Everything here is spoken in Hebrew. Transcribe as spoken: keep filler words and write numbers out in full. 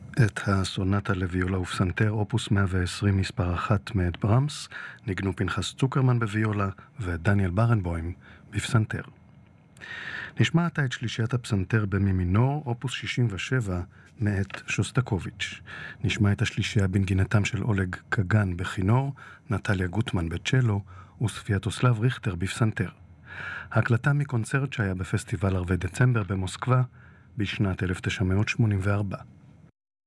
את הסונטה לוויולה ופסנתר, אופוס מאה ועשרים מספר אחת מאת ברמס, ניגנו פנחס צוקרמן בוויולה ודניאל ברנבוים בפסנתר. נשמע עתה את שלישיית הפסנתר במי מינור, אופוס שישים ושבע מאת שוסטקוביץ'. נשמע את השלישייה בנגינתם של אולג קגן בכינור, נטליה גוטמן בצ'לו וספיאטוסלב ריכטר בפסנתר. ההקלטה מקונצרט שהיה בפסטיבל ערבי דצמבר במוסקבה בשנת אלף תשע מאות שמונים וארבע.